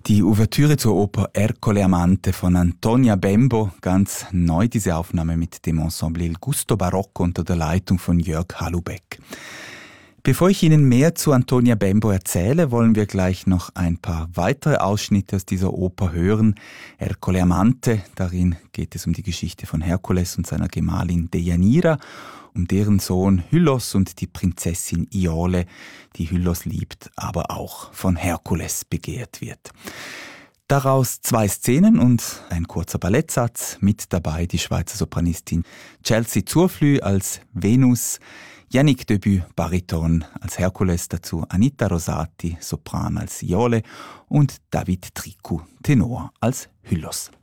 Die Ouvertüre zur Oper Ercole Amante von Antonia Bembo, ganz neu diese Aufnahme mit dem Ensemble Il Gusto Barocco unter der Leitung von Jörg Halubeck. Bevor ich Ihnen mehr zu Antonia Bembo erzähle, wollen wir gleich noch ein paar weitere Ausschnitte aus dieser Oper hören. Ercole Amante, darin geht es um die Geschichte von Herkules und seiner Gemahlin Deianira, um deren Sohn Hyllos und die Prinzessin Iole, die Hyllos liebt, aber auch von Herkules begehrt wird. Daraus 2 Szenen und ein kurzer Ballettsatz, mit dabei die Schweizer Sopranistin Chelsea Zurflüh als Venus, Yannick Debut Bariton als Herkules, dazu Anita Rosati Sopran als Iole und David Tricu Tenor als Hyllos.